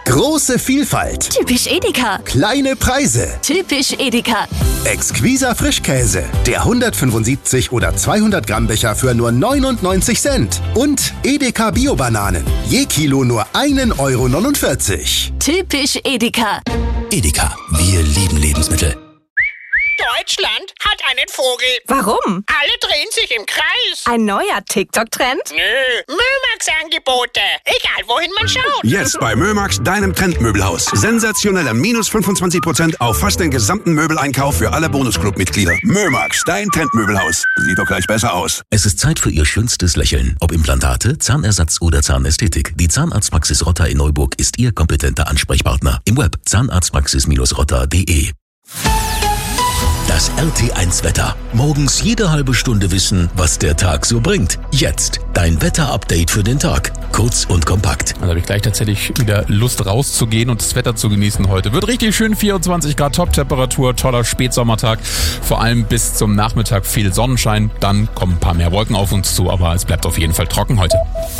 Große Vielfalt. Typisch Edeka. Kleine Preise. Typisch Edeka. Exquiser Frischkäse. Der 175 oder 200 Gramm Becher für nur 99 Cent. Und Edeka Bio-Bananen. Je Kilo nur 1,49 Euro. Typisch Edeka. Edeka, wir lieben Lebensmittel. Deutschland hat einen Vogel. Warum? Alle drehen sich im Kreis. Ein neuer TikTok-Trend? Nö, Mömax-Angebote. Egal, wohin man schaut. Jetzt bei Mömax, deinem Trendmöbelhaus. Sensationelle minus 25% auf fast den gesamten Möbeleinkauf für alle Bonusclub-Mitglieder. Mömax, dein Trendmöbelhaus. Sieht doch gleich besser aus. Es ist Zeit für Ihr schönstes Lächeln. Ob Implantate, Zahnersatz oder Zahnästhetik. Die Zahnarztpraxis Rotter in Neuburg ist Ihr kompetenter Ansprechpartner. Im Web zahnarztpraxis-rotter.de. Das RT1-Wetter. Morgens jede halbe Stunde wissen, was der Tag so bringt. Jetzt dein Wetter-Update für den Tag. Kurz und kompakt. Also habe ich gleich tatsächlich wieder Lust rauszugehen und das Wetter zu genießen heute. Wird richtig schön, 24 Grad Top-Temperatur, toller Spätsommertag. Vor allem bis zum Nachmittag viel Sonnenschein. Dann kommen ein paar mehr Wolken auf uns zu, aber es bleibt auf jeden Fall trocken heute.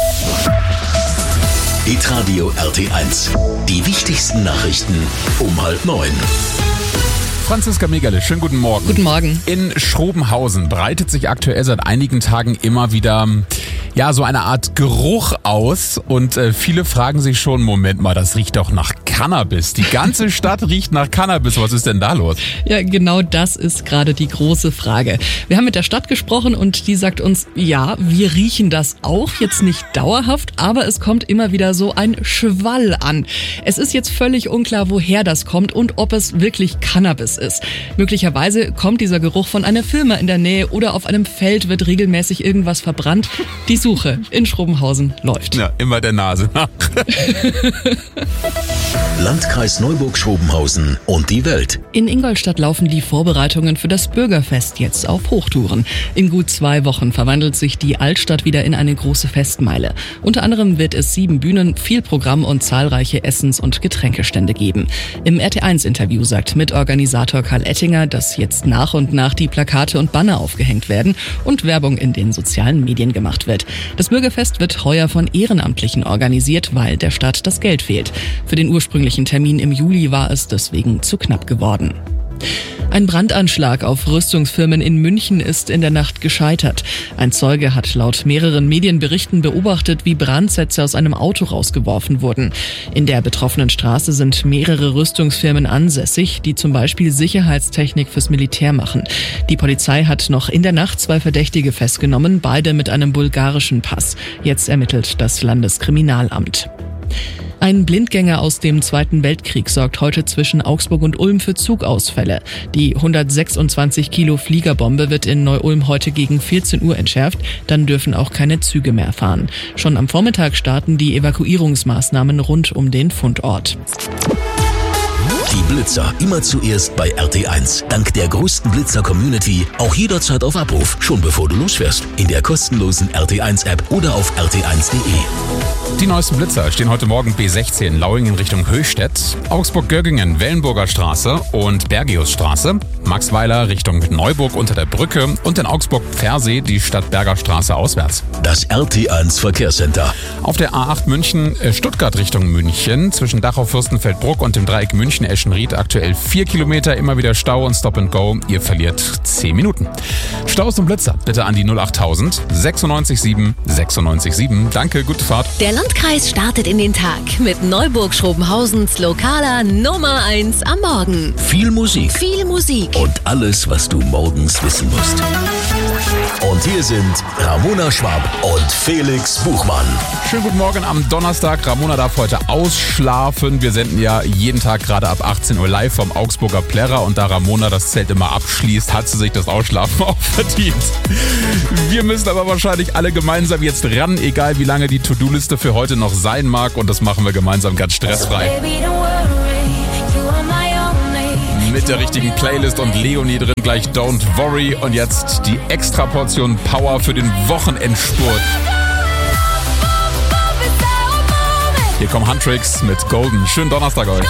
Hitradio RT1. Die wichtigsten Nachrichten um 8:30. Franziska Megerle, schönen guten Morgen. Guten Morgen. In Schrobenhausen breitet sich aktuell seit einigen Tagen immer wieder so eine Art Geruch aus und viele fragen sich schon, Moment mal, das riecht doch nach Cannabis. Die ganze Stadt riecht nach Cannabis. Was ist denn da los? Ja, genau das ist gerade die große Frage. Wir haben mit der Stadt gesprochen und die sagt uns, ja, wir riechen das auch, jetzt nicht dauerhaft, aber es kommt immer wieder so ein Schwall an. Es ist jetzt völlig unklar, woher das kommt und ob es wirklich Cannabis ist. Möglicherweise kommt dieser Geruch von einer Firma in der Nähe oder auf einem Feld wird regelmäßig irgendwas verbrannt. Die Suche in Schrobenhausen läuft. Ja, immer der Nase nach. Landkreis Neuburg-Schrobenhausen und die Welt. In Ingolstadt laufen die Vorbereitungen für das Bürgerfest jetzt auf Hochtouren. In gut 2 Wochen verwandelt sich die Altstadt wieder in eine große Festmeile. Unter anderem wird es 7 Bühnen, viel Programm und zahlreiche Essens- und Getränkestände geben. Im RT1-Interview sagt Mitorganisator Karl Ettinger, dass jetzt nach und nach die Plakate und Banner aufgehängt werden und Werbung in den sozialen Medien gemacht wird. Das Bürgerfest wird heuer von Ehrenamtlichen organisiert, weil der Stadt das Geld fehlt. Für den ursprünglichen Termin im Juli war es deswegen zu knapp geworden. Ein Brandanschlag auf Rüstungsfirmen in München ist in der Nacht gescheitert. Ein Zeuge hat laut mehreren Medienberichten beobachtet, wie Brandsätze aus einem Auto rausgeworfen wurden. In der betroffenen Straße sind mehrere Rüstungsfirmen ansässig, die zum Beispiel Sicherheitstechnik fürs Militär machen. Die Polizei hat noch in der Nacht 2 Verdächtige festgenommen, beide mit einem bulgarischen Pass. Jetzt ermittelt das Landeskriminalamt. Ein Blindgänger aus dem Zweiten Weltkrieg sorgt heute zwischen Augsburg und Ulm für Zugausfälle. Die 126 Kilo Fliegerbombe wird in Neu-Ulm heute gegen 14 Uhr entschärft. Dann dürfen auch keine Züge mehr fahren. Schon am Vormittag starten die Evakuierungsmaßnahmen rund um den Fundort. Die Blitzer immer zuerst bei RT1. Dank der größten Blitzer-Community auch jederzeit auf Abruf, schon bevor du losfährst. In der kostenlosen RT1-App oder auf rt1.de. Die neuesten Blitzer stehen heute Morgen B16 Lauingen Richtung Höchstädt, Augsburg-Göggingen, Wellenburger Straße und Bergiusstraße, Maxweiler Richtung Neuburg unter der Brücke und in Augsburg-Pfersee die Stadtberger Straße auswärts. Das RT1 Verkehrscenter. Auf der A8 München, Stuttgart Richtung München, zwischen Dachau, Fürstenfeldbruck und dem Dreieck München-Eschenried aktuell 4 Kilometer, immer wieder Stau und Stop and Go. Ihr verliert 10 Minuten. Staus und Blitzer bitte an die 08000 967 967. Danke, gute Fahrt. Der Landkreis startet in den Tag mit Neuburg-Schrobenhausens lokaler Nummer 1 am Morgen. Viel Musik. Viel Musik. Und alles, was du morgens wissen musst. Und hier sind Ramona Schwab und Felix Buchmann. Schönen guten Morgen am Donnerstag. Ramona darf heute ausschlafen. Wir senden ja jeden Tag gerade ab 18 Uhr live vom Augsburger Plärrer. Und da Ramona das Zelt immer abschließt, hat sie sich das Ausschlafen auch verdient. Wir müssen aber wahrscheinlich alle gemeinsam jetzt ran, egal wie lange die To-Do-Liste für heute noch sein mag. Und das machen wir gemeinsam ganz stressfrei. Mit der richtigen Playlist und Leonie drin gleich Don't Worry. Und jetzt die extra Portion Power für den Wochenendspurt. Hier kommen Huntrix mit Golden. Schönen Donnerstag euch.